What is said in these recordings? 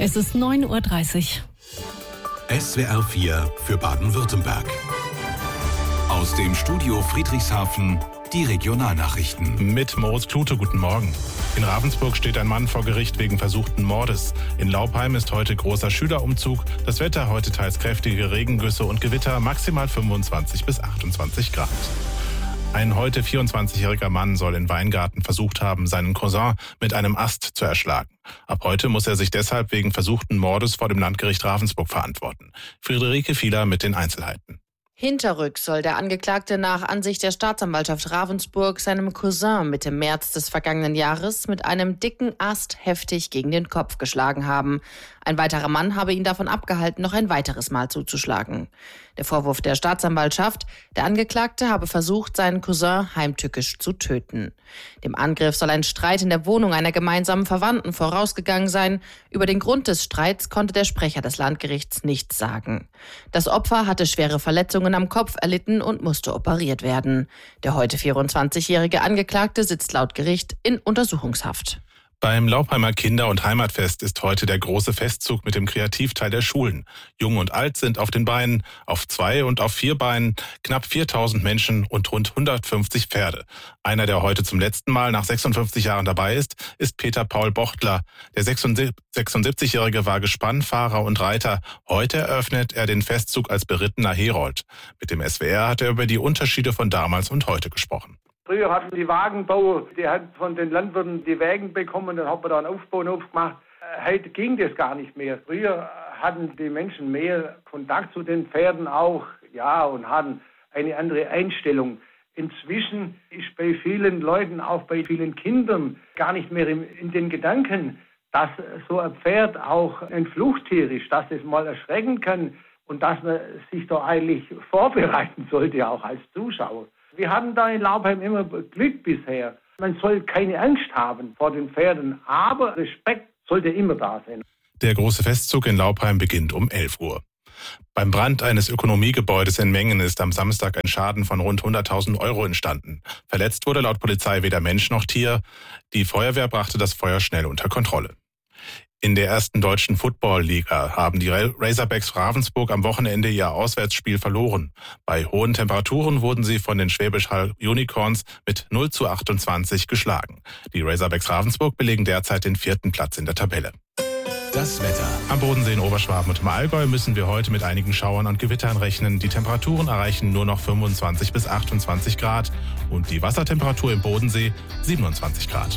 Es ist 9:30 Uhr. SWR 4 für Baden-Württemberg. Aus dem Studio Friedrichshafen die Regionalnachrichten. Mit Moritz Klute, guten Morgen. In Ravensburg steht ein Mann vor Gericht wegen versuchten Mordes. In Laupheim ist heute großer Schülerumzug. Das Wetter heute teils kräftige Regengüsse und Gewitter, maximal 25 bis 28 Grad. Ein heute 24-jähriger Mann soll in Weingarten versucht haben, seinen Cousin mit einem Ast zu erschlagen. Ab heute muss er sich deshalb wegen versuchten Mordes vor dem Landgericht Ravensburg verantworten. Friederike Fieler mit den Einzelheiten. Hinterrücks soll der Angeklagte nach Ansicht der Staatsanwaltschaft Ravensburg seinem Cousin Mitte März des vergangenen Jahres mit einem dicken Ast heftig gegen den Kopf geschlagen haben. Ein weiterer Mann habe ihn davon abgehalten, noch ein weiteres Mal zuzuschlagen. Der Vorwurf der Staatsanwaltschaft: Der Angeklagte habe versucht, seinen Cousin heimtückisch zu töten. Dem Angriff soll ein Streit in der Wohnung einer gemeinsamen Verwandten vorausgegangen sein. Über den Grund des Streits konnte der Sprecher des Landgerichts nichts sagen. Das Opfer hatte schwere Verletzungen am Kopf erlitten und musste operiert werden. Der heute 24-jährige Angeklagte sitzt laut Gericht in Untersuchungshaft. Beim Laupheimer Kinder- und Heimatfest ist heute der große Festzug mit dem Kreativteil der Schulen. Jung und alt sind auf den Beinen, auf 2 und auf 4 Beinen, knapp 4000 Menschen und rund 150 Pferde. Einer, der heute zum letzten Mal nach 56 Jahren dabei ist Peter Paul Bochtler. Der 76-Jährige war Gespannfahrer und Reiter. Heute eröffnet er den Festzug als berittener Herold. Mit dem SWR hat er über die Unterschiede von damals und heute gesprochen. Früher hatten die Wagenbauer, die hat von den Landwirten die Wägen bekommen, dann hat man da einen Aufbau aufgemacht. Heute ging das gar nicht mehr. Früher hatten die Menschen mehr Kontakt zu den Pferden auch, ja, und hatten eine andere Einstellung. Inzwischen ist bei vielen Leuten, auch bei vielen Kindern, gar nicht mehr in den Gedanken, dass so ein Pferd auch ein Fluchttier ist, dass es mal erschrecken kann und dass man sich da eigentlich vorbereiten sollte, auch als Zuschauer. Wir hatten da in Laupheim immer Glück bisher. Man soll keine Angst haben vor den Pferden, aber Respekt sollte immer da sein. Der große Festzug in Laupheim beginnt um 11 Uhr. Beim Brand eines Ökonomiegebäudes in Mengen ist am Samstag ein Schaden von rund 100.000 Euro entstanden. Verletzt wurde laut Polizei weder Mensch noch Tier. Die Feuerwehr brachte das Feuer schnell unter Kontrolle. In der ersten deutschen Football-Liga haben die Razorbacks Ravensburg am Wochenende ihr Auswärtsspiel verloren. Bei hohen Temperaturen wurden sie von den Schwäbisch Hall Unicorns mit 0:28 geschlagen. Die Razorbacks Ravensburg belegen derzeit den 4. Platz in der Tabelle. Das Wetter. Am Bodensee in Oberschwaben und im Allgäu müssen wir heute mit einigen Schauern und Gewittern rechnen. Die Temperaturen erreichen nur noch 25 bis 28 Grad und die Wassertemperatur im Bodensee 27 Grad.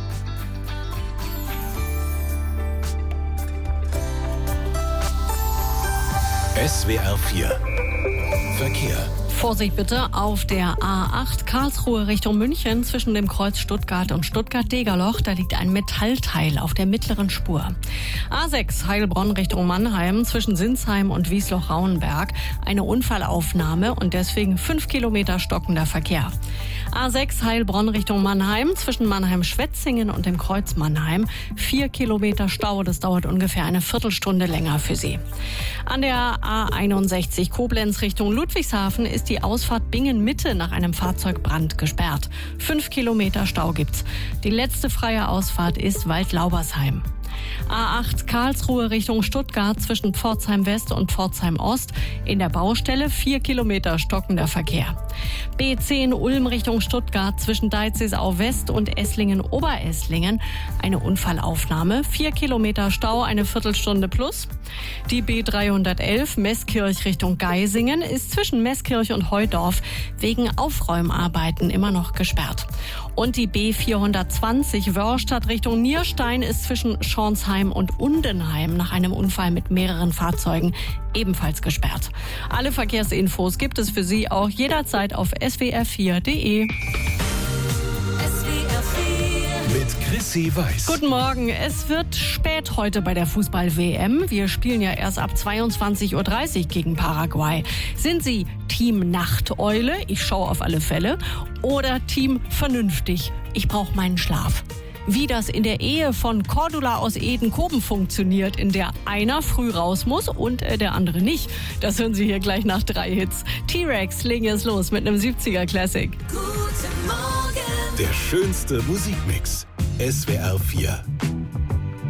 SWR 4 Verkehr. Vorsicht bitte auf der A8 Karlsruhe Richtung München zwischen dem Kreuz Stuttgart und Stuttgart-Degerloch. Da liegt ein Metallteil auf der mittleren Spur. A6 Heilbronn Richtung Mannheim zwischen Sinsheim und Wiesloch-Rauenberg. Eine Unfallaufnahme und deswegen 5 Kilometer stockender Verkehr. A6 Heilbronn Richtung Mannheim zwischen Mannheim-Schwetzingen und dem Kreuz Mannheim. 4 Kilometer Stau, das dauert ungefähr eine Viertelstunde länger für Sie. An der A61 Koblenz Richtung Ludwigshafen ist die Ausfahrt Bingen-Mitte nach einem Fahrzeugbrand gesperrt. 5 Kilometer Stau gibt's. Die letzte freie Ausfahrt ist Waldlaubersheim. A8 Karlsruhe Richtung Stuttgart zwischen Pforzheim West und Pforzheim Ost. In der Baustelle 4 Kilometer stockender Verkehr. B10 Ulm Richtung Stuttgart zwischen Deizisau West und Esslingen-Oberesslingen. Eine Unfallaufnahme. 4 Kilometer Stau, eine Viertelstunde plus. Die B311 Meßkirch Richtung Geisingen ist zwischen Meßkirch und Heudorf wegen Aufräumarbeiten immer noch gesperrt. Und die B420 Wörstadt Richtung Nierstein ist zwischen Schornsheim und Undenheim nach einem Unfall mit mehreren Fahrzeugen ebenfalls gesperrt. Alle Verkehrsinfos gibt es für Sie auch jederzeit auf swr4.de. Mit Chrissy Weiß. Guten Morgen. Es wird spät heute bei der Fußball-WM. Wir spielen ja erst ab 22:30 Uhr gegen Paraguay. Sind Sie Team Nachteule? Ich schaue auf alle Fälle. Oder Team Vernünftig? Ich brauche meinen Schlaf. Wie das in der Ehe von Cordula aus Edenkoben funktioniert, in der einer früh raus muss und der andere nicht. Das hören Sie hier gleich nach 3 Hits. T-Rex legen es los mit einem 70er Classic. Der schönste Musikmix. SWR 4.